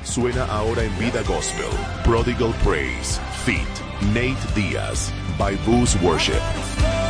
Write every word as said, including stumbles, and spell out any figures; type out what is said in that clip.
Suena ahora en Vida Gospel, Prodigal Praise, feat. Nate Diaz, by Booze Worship.